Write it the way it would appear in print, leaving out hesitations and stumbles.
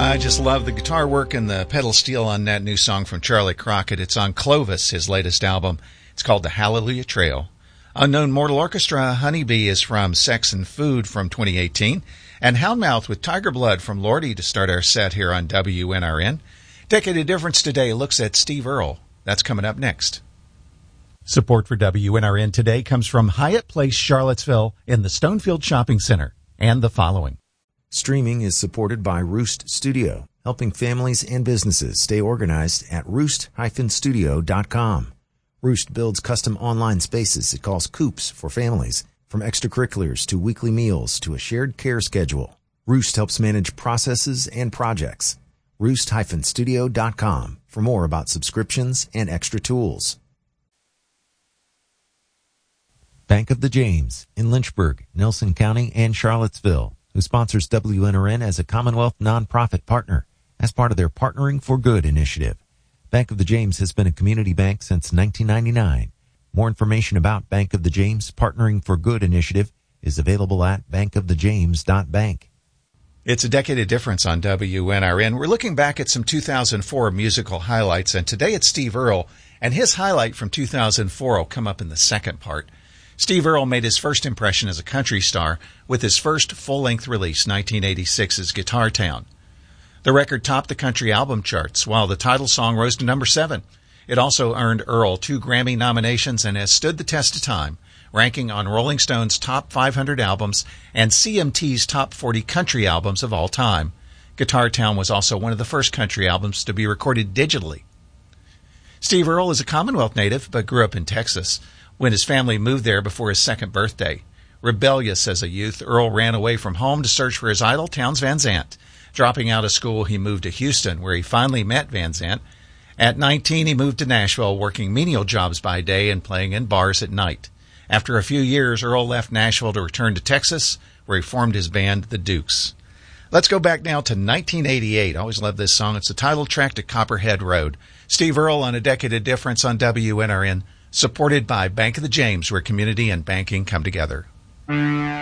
I just love the guitar work and the pedal steel on that new song from Charlie Crockett. It's on Clovis, his latest album. It's called The Hallelujah Trail. Unknown Mortal Orchestra, Honeybee is from Sex and Food from 2018. And Houndmouth with Tiger Blood from Lordy to start our set here on WNRN. Decade of Difference today looks at Steve Earle. That's coming up next. Support for WNRN today comes from Hyatt Place Charlottesville in the Stonefield Shopping Center and the following. Streaming is supported by Roost Studio, helping families and businesses stay organized at roost-studio.com. Roost builds custom online spaces it calls coops for families, from extracurriculars to weekly meals to a shared care schedule. Roost helps manage processes and projects. Roost-studio.com for more about subscriptions and extra tools. Bank of the James in Lynchburg, Nelson County, and Charlottesville, who sponsors WNRN as a Commonwealth nonprofit partner as part of their Partnering for Good initiative. Bank of the James has been a community bank since 1999. More information about Bank of the James Partnering for Good initiative is available at bankofthejames.bank. It's a decade of difference on WNRN. We're looking back at some 2004 musical highlights, and today it's Steve Earle, and his highlight from 2004 will come up in the second part. Steve Earle made his first impression as a country star with his first full-length release, 1986's Guitar Town. The record topped the country album charts, while the title song rose to number 7. It also earned Earle 2 Grammy nominations and has stood the test of time, ranking on Rolling Stone's top 500 albums and CMT's top 40 country albums of all time. Guitar Town was also one of the first country albums to be recorded digitally. Steve Earle is a Commonwealth native, but grew up in Texas when his family moved there before his second birthday. Rebellious as a youth, Earle ran away from home to search for his idol, Townes Van Zandt. Dropping out of school, he moved to Houston, where he finally met Van Zandt. At 19, he moved to Nashville, working menial jobs by day and playing in bars at night. After a few years, Earle left Nashville to return to Texas, where he formed his band, The Dukes. Let's go back now to 1988. I always love this song. It's the title track to Copperhead Road. Steve Earle on A Decade of Difference on WNRN, supported by Bank of the James, where community and banking come together.